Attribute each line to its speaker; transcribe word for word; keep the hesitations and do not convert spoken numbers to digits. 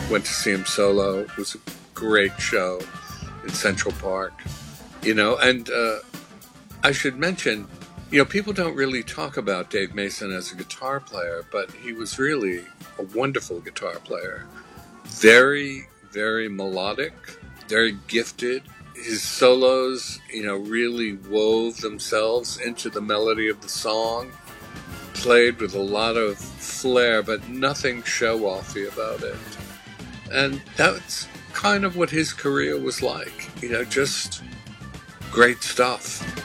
Speaker 1: went to see him solo. It was a great show in Central Park, you know, and uh, I should mention, you know, people don't really talk about Dave Mason as a guitar player, but he was really a wonderful guitar player. Very, very melodic, very gifted. His solos, you know, really wove themselves into the melody of the song. Played with a lot of flair, but nothing show-offy about it. And that's kind of what his career was like. You know, just great stuff.